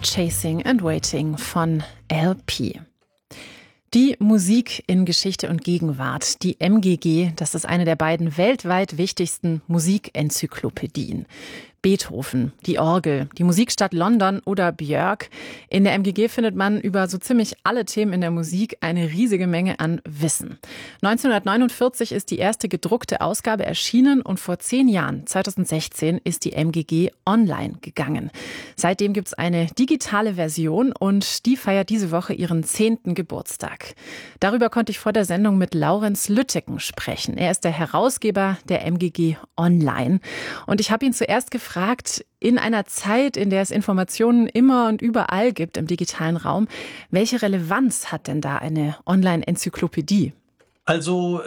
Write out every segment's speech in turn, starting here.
Chasing and Waiting von LP. Die Musik in Geschichte und Gegenwart, die MGG, das ist eine der beiden weltweit wichtigsten Musikenzyklopädien. Beethoven, die Orgel, die Musikstadt London oder Björk. In der MGG findet man über so ziemlich alle Themen in der Musik eine riesige Menge an Wissen. 1949 ist die erste gedruckte Ausgabe erschienen und vor 10 Jahren, 2016, ist die MGG online gegangen. Seitdem gibt es eine digitale Version und die feiert diese Woche ihren 10. Geburtstag. Darüber konnte ich vor der Sendung mit Laurenz Lütteken sprechen. Er ist der Herausgeber der MGG Online. Und ich habe ihn zuerst gefragt, in einer Zeit, in der es Informationen immer und überall gibt im digitalen Raum, welche Relevanz hat denn da eine Online-Enzyklopädie? Also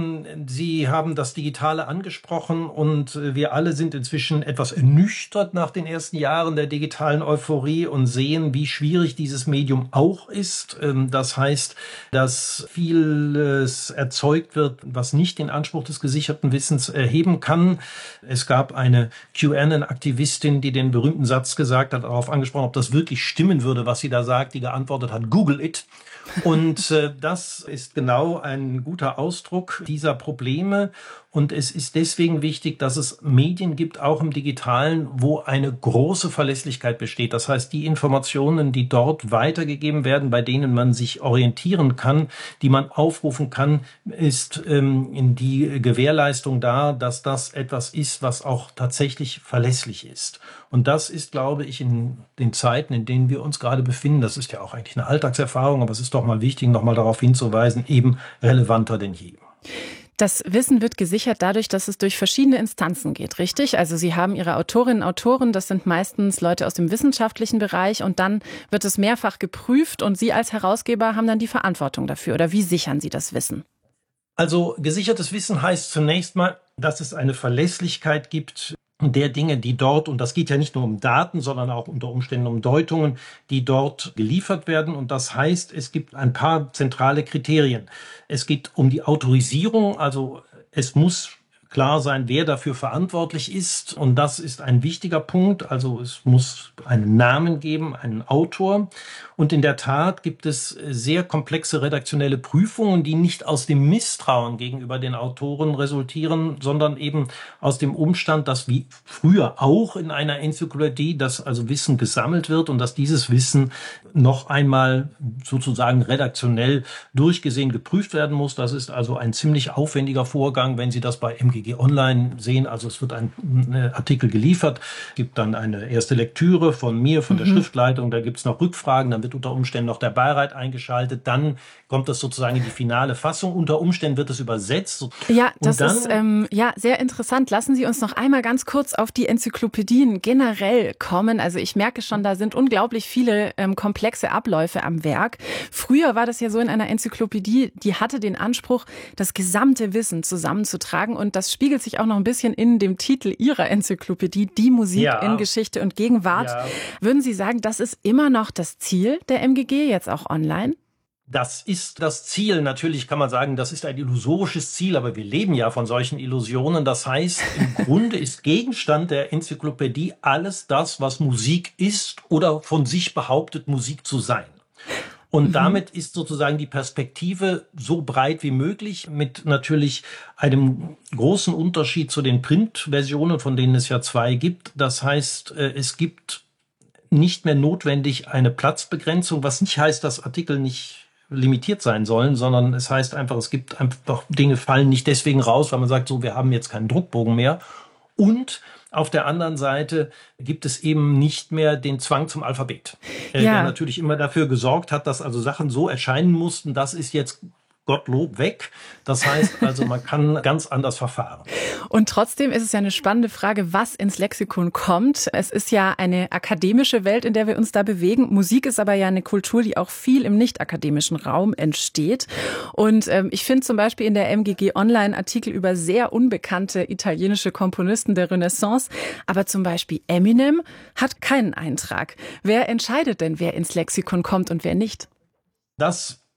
Sie haben das Digitale angesprochen und wir alle sind inzwischen etwas ernüchtert nach den ersten Jahren der digitalen Euphorie und sehen, wie schwierig dieses Medium auch ist. Das heißt, dass vieles erzeugt wird, was nicht den Anspruch des gesicherten Wissens erheben kann. Es gab eine QAnon-Aktivistin, die den berühmten Satz gesagt hat, darauf angesprochen, ob das wirklich stimmen würde, was sie da sagt, die geantwortet hat, Google it. Und das ist genau ein guter Ausdruck dieser Probleme. Und es ist deswegen wichtig, dass es Medien gibt, auch im Digitalen, wo eine große Verlässlichkeit besteht. Das heißt, die Informationen, die dort weitergegeben werden, bei denen man sich orientieren kann, die man aufrufen kann, ist in die Gewährleistung da, dass das etwas ist, was auch tatsächlich verlässlich ist. Und das ist, glaube ich, in den Zeiten, in denen wir uns gerade befinden, das ist ja auch eigentlich eine Alltagserfahrung, aber es ist doch mal wichtig, noch mal darauf hinzuweisen, eben relevanter denn je. Das Wissen wird gesichert dadurch, dass es durch verschiedene Instanzen geht, richtig? Also Sie haben Ihre Autorinnen und Autoren, das sind meistens Leute aus dem wissenschaftlichen Bereich und dann wird es mehrfach geprüft und Sie als Herausgeber haben dann die Verantwortung dafür. Oder wie sichern Sie das Wissen? Also gesichertes Wissen heißt zunächst mal, dass es eine Verlässlichkeit gibt der Dinge, die dort, und das geht ja nicht nur um Daten, sondern auch unter Umständen um Deutungen, die dort geliefert werden. Und das heißt, es gibt ein paar zentrale Kriterien. Es geht um die Autorisierung, also es muss klar sein, wer dafür verantwortlich ist. Und das ist ein wichtiger Punkt. Also es muss einen Namen geben, einen Autor. Und in der Tat gibt es sehr komplexe redaktionelle Prüfungen, die nicht aus dem Misstrauen gegenüber den Autoren resultieren, sondern eben aus dem Umstand, dass wie früher auch in einer Enzyklopädie, dass also Wissen gesammelt wird und dass dieses Wissen noch einmal sozusagen redaktionell durchgesehen geprüft werden muss. Das ist also ein ziemlich aufwendiger Vorgang, wenn Sie das bei MGG Online sehen. Also es wird ein Artikel geliefert, gibt dann eine erste Lektüre von mir, von der Schriftleitung, da gibt es noch Rückfragen, dann wird unter Umständen noch der Beirat eingeschaltet, dann kommt das sozusagen in die finale Fassung, unter Umständen wird es übersetzt. Ja, das ist sehr interessant. Lassen Sie uns noch einmal ganz kurz auf die Enzyklopädien generell kommen. Also ich merke schon, da sind unglaublich viele komplexe Abläufe am Werk. Früher war das ja so in einer Enzyklopädie, die hatte den Anspruch, das gesamte Wissen zusammenzutragen und das spiegelt sich auch noch ein bisschen in dem Titel Ihrer Enzyklopädie, die Musik in Geschichte und Gegenwart. Ja. Würden Sie sagen, das ist immer noch das Ziel der MGG, jetzt auch online? Das ist das Ziel. Natürlich kann man sagen, das ist ein illusorisches Ziel, aber wir leben ja von solchen Illusionen. Das heißt, im Grunde ist Gegenstand der Enzyklopädie alles das, was Musik ist oder von sich behauptet, Musik zu sein. Und damit ist sozusagen die Perspektive so breit wie möglich, mit natürlich einem großen Unterschied zu den Printversionen, von denen es ja 2 gibt. Das heißt, es gibt nicht mehr notwendig eine Platzbegrenzung, was nicht heißt, dass Artikel nicht limitiert sein sollen, sondern es heißt einfach, es gibt einfach Dinge fallen nicht deswegen raus, weil man sagt, so, wir haben jetzt keinen Druckbogen mehr. Und auf der anderen Seite gibt es eben nicht mehr den Zwang zum Alphabet, der natürlich immer dafür gesorgt hat, dass also Sachen so erscheinen mussten, das ist jetzt Gottlob weg. Das heißt also, man kann ganz anders verfahren. Und trotzdem ist es ja eine spannende Frage, was ins Lexikon kommt. Es ist ja eine akademische Welt, in der wir uns da bewegen. Musik ist aber ja eine Kultur, die auch viel im nicht-akademischen Raum entsteht. Und ich finde zum Beispiel in der MGG Online Artikel über sehr unbekannte italienische Komponisten der Renaissance. Aber zum Beispiel Eminem hat keinen Eintrag. Wer entscheidet denn, wer ins Lexikon kommt und wer nicht? Das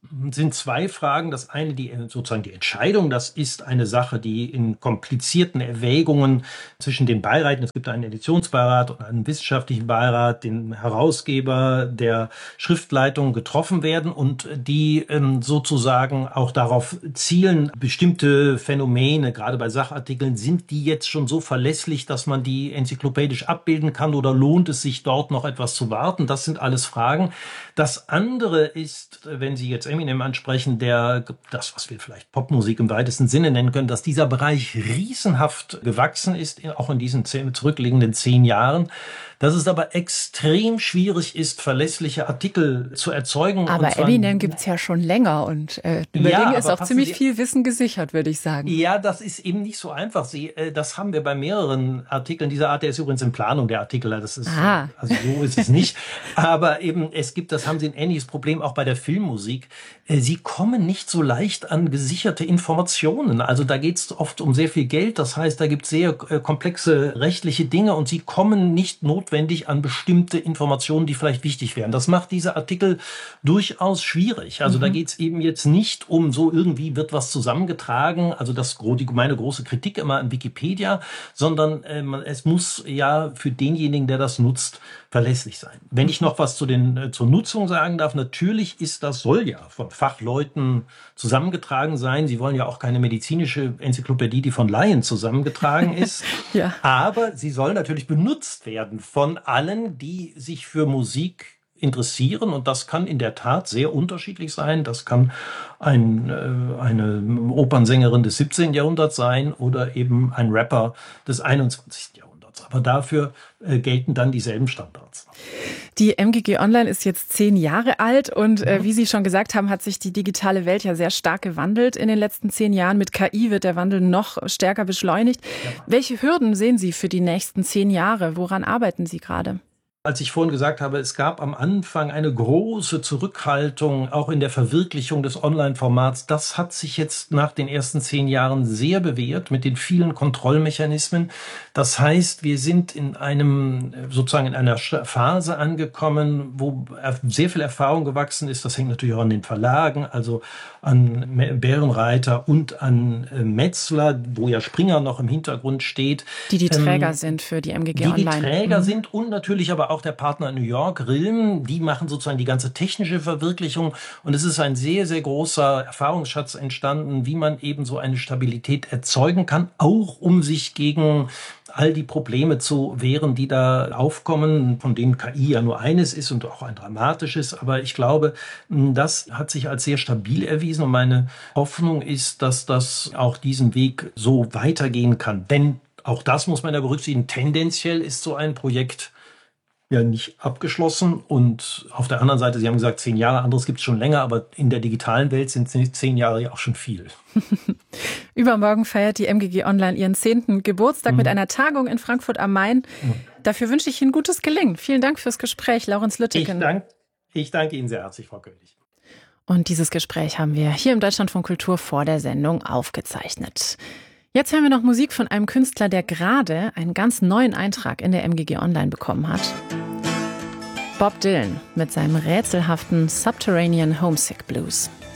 sind zwei Fragen. Das eine, sozusagen die Entscheidung, das ist eine Sache, die in komplizierten Erwägungen zwischen den Beiräten, es gibt einen Editionsbeirat und einen wissenschaftlichen Beirat, den Herausgeber der Schriftleitung getroffen werden und die sozusagen auch darauf zielen, bestimmte Phänomene, gerade bei Sachartikeln, sind die jetzt schon so verlässlich, dass man die enzyklopädisch abbilden kann oder lohnt es sich dort noch etwas zu warten? Das sind alles Fragen. Das andere ist, wenn Sie jetzt Eminem ansprechen, das, was wir vielleicht Popmusik im weitesten Sinne nennen können, dass dieser Bereich riesenhaft gewachsen ist, auch in diesen zurückliegenden 10 Jahren, dass es aber extrem schwierig ist, verlässliche Artikel zu erzeugen. Aber Eminem gibt's ja schon länger und über den ist auch ziemlich viel Wissen gesichert, würde ich sagen. Ja, das ist eben nicht so einfach. Das haben wir bei mehreren Artikeln dieser Art. Der ist übrigens in Planung, der Artikel. Das ist, also so ist es nicht. Aber eben, das haben Sie ein ähnliches Problem auch bei der Filmmusik. Sie kommen nicht so leicht an gesicherte Informationen. Also da geht's oft um sehr viel Geld. Das heißt, da gibt's sehr komplexe rechtliche Dinge und Sie kommen nicht notwendig an bestimmte Informationen, die vielleicht wichtig wären. Das macht diese Artikel durchaus schwierig. Also da geht's eben jetzt nicht um so irgendwie wird was zusammengetragen, also meine große Kritik immer an Wikipedia, sondern es muss ja für denjenigen, der das nutzt, verlässlich sein. Wenn ich noch was zur Nutzung sagen darf, natürlich soll ja von Fachleuten zusammengetragen sein. Sie wollen ja auch keine medizinische Enzyklopädie, die von Laien zusammengetragen ist. Ja. Aber sie soll natürlich benutzt werden von allen, die sich für Musik interessieren. Und das kann in der Tat sehr unterschiedlich sein. Das kann eine Opernsängerin des 17. Jahrhunderts sein oder eben ein Rapper des 21. Jahrhunderts. Aber dafür gelten dann dieselben Standards. Die MGG Online ist jetzt 10 Jahre alt und wie Sie schon gesagt haben, hat sich die digitale Welt ja sehr stark gewandelt in den letzten 10 Jahren. Mit KI wird der Wandel noch stärker beschleunigt. Ja. Welche Hürden sehen Sie für die nächsten 10 Jahre? Woran arbeiten Sie gerade? Als ich vorhin gesagt habe, es gab am Anfang eine große Zurückhaltung, auch in der Verwirklichung des Online-Formats. Das hat sich jetzt nach den ersten 10 Jahren sehr bewährt mit den vielen Kontrollmechanismen. Das heißt, wir sind in einer Phase angekommen, wo sehr viel Erfahrung gewachsen ist. Das hängt natürlich auch an den Verlagen, also an Bärenreiter und an Metzler, wo ja Springer noch im Hintergrund steht. Die Träger sind für die MGG Online. Die Träger sind und natürlich aber auch der Partner in New York, RILM, die machen sozusagen die ganze technische Verwirklichung. Und es ist ein sehr, sehr großer Erfahrungsschatz entstanden, wie man eben so eine Stabilität erzeugen kann, auch um sich gegen all die Probleme zu wehren, die da aufkommen, von denen KI ja nur eines ist und auch ein dramatisches. Aber ich glaube, das hat sich als sehr stabil erwiesen und meine Hoffnung ist, dass das auch diesen Weg so weitergehen kann. Denn auch das muss man ja berücksichtigen. Tendenziell ist so ein Projekt ja nicht abgeschlossen und auf der anderen Seite, Sie haben gesagt 10 Jahre, anderes gibt es schon länger, aber in der digitalen Welt sind 10 Jahre ja auch schon viel. Übermorgen feiert die MGG Online ihren 10. Geburtstag mit einer Tagung in Frankfurt am Main. Dafür wünsche ich Ihnen gutes Gelingen. Vielen Dank fürs Gespräch, Laurens Lüttgen. Ich danke Ihnen sehr herzlich, Frau König. Und dieses Gespräch haben wir hier im Deutschlandfunk Kultur vor der Sendung aufgezeichnet. Jetzt hören wir noch Musik von einem Künstler, der gerade einen ganz neuen Eintrag in der MGG Online bekommen hat. Bob Dylan mit seinem rätselhaften Subterranean Homesick Blues.